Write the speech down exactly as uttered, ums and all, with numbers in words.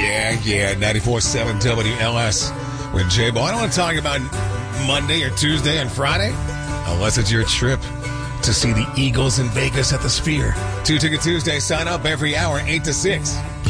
Yeah, yeah, ninety-four point seven W L S with J-Bo. I don't want to talk about Monday or Tuesday and Friday, unless it's your trip to see the Eagles in Vegas at the Sphere. Two Ticket Tuesday, sign up every hour, eight to six.